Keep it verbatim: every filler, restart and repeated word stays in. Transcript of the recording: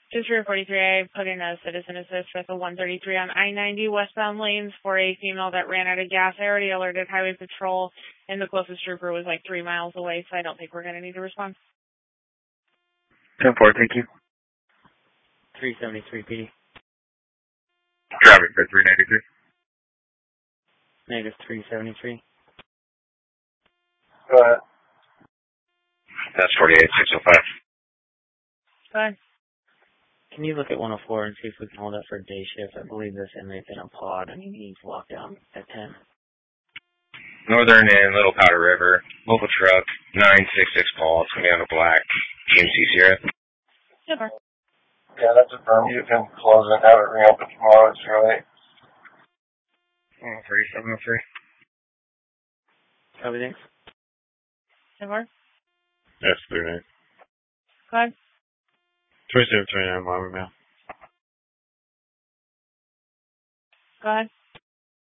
Just for forty-three, I put in a citizen assist with a one thirty-three on I ninety westbound lanes for a female that ran out of gas. I already alerted Highway Patrol, and the closest trooper was like three miles away, so I don't think we're going to need a response. ten four, thank you. three seventy-three P D. Traffic for three ninety-three. Negative three seventy-three. Go ahead. That's forty-eight, six oh five. Go ahead. Can you look at one oh four and see if we can hold up for day shift? I believe this inmate's in a pod and he needs lockdown at ten. Northern and Little Powder River, local truck, nine six six call. It's going to be on the black G M C Sierra. Super. Yeah, that's a firm. You can close it and have it reopen tomorrow. It's really three seven oh three. Copy, thanks. Super. That's three nine. Go ahead. twenty-seven twenty-nine, Wyoming mail. Go ahead.